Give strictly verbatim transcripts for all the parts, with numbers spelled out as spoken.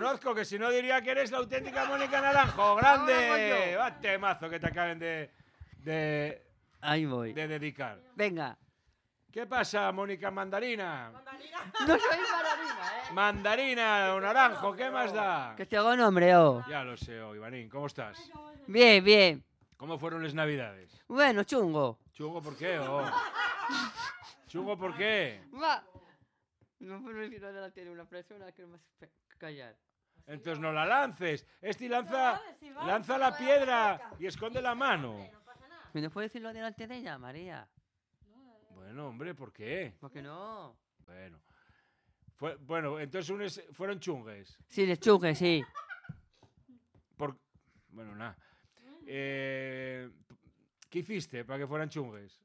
conozco, que si no diría que eres la auténtica Mónica Naranjo. ¡Grande! ¡Va temazo que te acaben de, de, Ahí voy. de dedicar! Venga. ¿Qué pasa, Mónica Mandarina? No soy mandarina, ¿eh? Mandarina o Naranjo, ¿qué más da? Que te hago nombre, oh. Ya lo sé, oh, Ivanín, ¿cómo estás? Bien, bien. ¿Cómo fueron las navidades? Bueno, chungo. ¿Chungo por qué, oh? ¿Chungo por qué? Va. No puedo decir nada, tiene una persona que no me hace callar. Entonces no la lances. Este lanza, lanza la piedra y esconde la mano. ¿Me no puedes decirlo delante de ella, María? Bueno, hombre, ¿por qué? ¿Por qué no? Bueno, Fue, bueno entonces unes, fueron chungues. Sí, de chungue, sí. Por, bueno, nada. Eh, ¿Qué hiciste para que fueran chungues?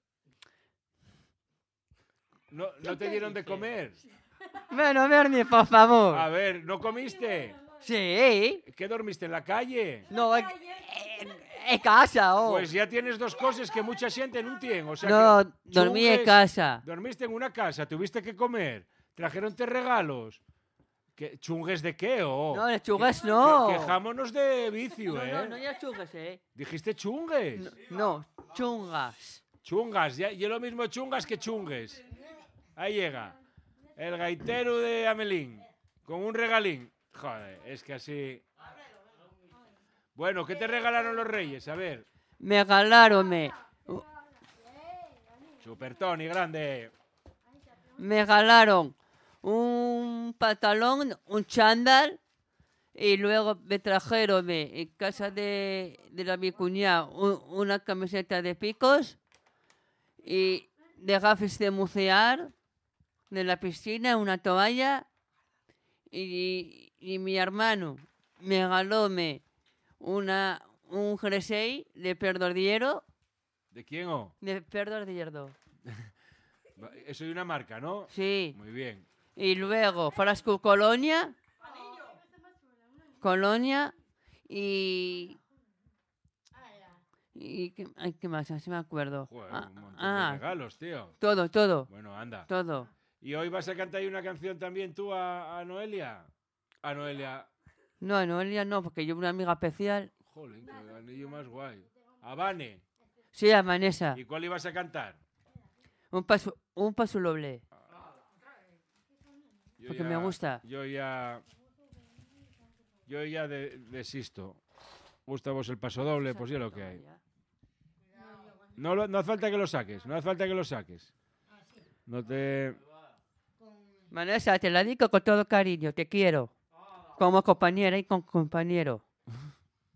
¿No, no te dieron de comer? Bueno, Bernie, por favor. A ver, ¿no comiste? Sí. ¿Qué dormiste en la calle? No, en, en, en casa, oh. Pues ya tienes dos cosas que mucha gente no tiene. O sea no, que dormí chungues, en casa. Dormiste en una casa, tuviste que comer, trajeronte regalos. ¿Qué, ¿Chungues de qué? Oh? No, de chungues no. Que, quejámonos de vicio, no, ¿eh? No, no, ya chungues, ¿eh? ¿Dijiste chungues? No, no, chungas. Chungas, ya, y es lo mismo chungas que chungues. Ahí llega. El gaitero de Amelín, con un regalín. Joder, es que así... Bueno, ¿qué te regalaron los reyes? A ver. Me regalaron, me... Super Tony, grande. Me regalaron un pantalón, un chándal, y luego me trajeron me, en casa de, de la mi cuñada un, una camiseta de picos y de gafas de bucear de la piscina, una toalla, y, y mi hermano me regaló me, una, un jersey de perdordillero. ¿De quién o? De perdordillero. Eso de una marca, ¿no? Sí. Muy bien. Y luego frasco Colonia. Colonia y... ¿Y qué, ay, ¿qué más? Así me acuerdo. Joder, ah, un montón ah, de regalos, tío. Todo, todo. Bueno, anda. Todo. ¿Y hoy vas a cantar ahí una canción también tú a, a Noelia? A Noelia. No, Noelia no, porque yo una amiga especial. Jolín, qué anillo más guay. A Vane. Sí, a Vanessa. ¿Y cuál ibas a cantar? Un paso, un paso doble. Yo Porque ya, me gusta. Yo ya... Yo ya de, desisto. ¿Gusta vos el paso doble? Pues ya lo que hay. No, lo, no hace falta que lo saques. No hace falta que lo saques. No te... Vanessa, te la digo con todo cariño. Te quiero. Como compañera y como compañero.